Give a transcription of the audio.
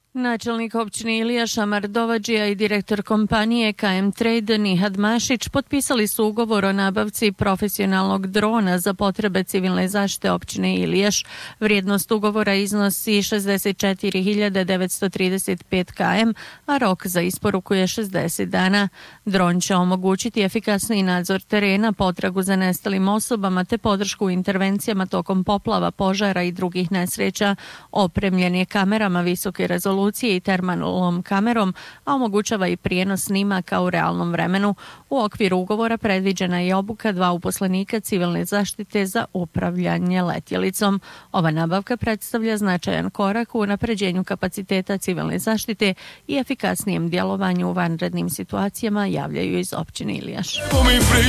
Načelnik općine Ilija Šamar Dovadžija i direktor kompanije KM Trade Nihad Mašić potpisali su ugovor o nabavci profesionalnog drona za potrebe civilne zaštite općine Ilijaš. Vrijednost ugovora iznosi 64.935 km, a rok za isporuku je 60 dana. Dron će omogućiti efikasniji nadzor terena, potragu za nestalim osobama te podršku u intervencijama tokom poplava, požara i drugih nesreća. Opremljen je kamerama visoke rezolucije i termalnom kamerom, a omogućava i prijenos snimaka u realnom vremenu. U okviru ugovora predviđena je obuka 2 uposlenika civilne zaštite za upravljanje letjelicom. Ova nabavka predstavlja značajan korak u unapređenju kapaciteta civilne zaštite i efikasnijem djelovanju u vanrednim situacijama, javljaju iz općine Ilijaš.